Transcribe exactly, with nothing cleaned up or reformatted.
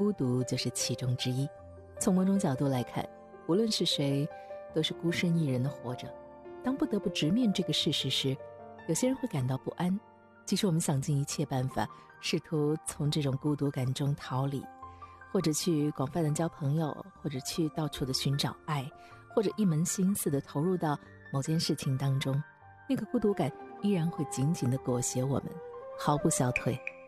孤独就是其中之一。从某种角度来看，无论是谁都是孤身一人的活着。当不得不直面这个事实时，有些人会感到不安。即使我们想尽一切办法试图从这种孤独感中逃离，或者去广泛的交朋友，或者去到处的寻找爱，或者一门心思的投入到某件事情当中，那个孤独感依然会紧紧地裹挟我们，毫不消退。